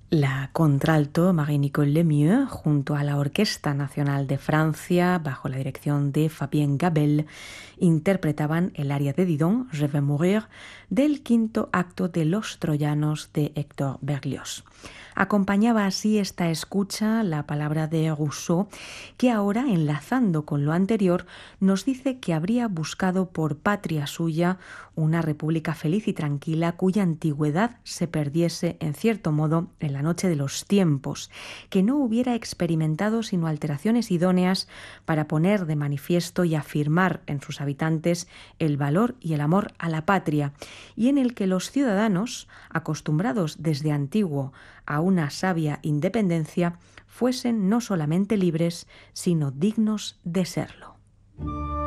La contralto Marie-Nicole Lemieux, junto a la Orquesta Nacional de Francia, bajo la dirección de Fabien Gabel, interpretaban el aria de Didon, Je vais mourir, del quinto acto de Los Troyanos de Héctor Berlioz. Acompañaba así esta escucha la palabra de Rousseau, que ahora, enlazando con lo anterior, nos dice que habría buscado por patria suya una república feliz y tranquila cuya antigüedad se perdiese, en cierto modo, en la noche de los tiempos, que no hubiera experimentado sino alteraciones idóneas para poner de manifiesto y afirmar en sus habitantes el valor y el amor a la patria, y en el que los ciudadanos, acostumbrados desde antiguo a una sabia independencia, fuesen no solamente libres, sino dignos de serlo.